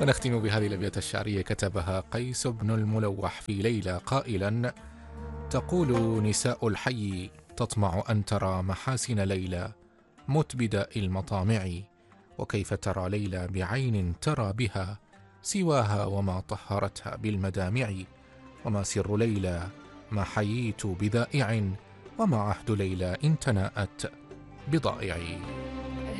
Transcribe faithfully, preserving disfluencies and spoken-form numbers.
ونختم بهذه الأبيات الشعرية كتبها قيس بن الملوح في ليلى قائلا: تقول نساء الحي تطمع أن ترى محاسن ليلى مت بداء المطامع، وكيف ترى ليلى بعين ترى بها سواها وما طهرتها بالمدامع، وما سر ليلى ما حييت بذائع، وما عهد ليلى إن تناءت بضائع.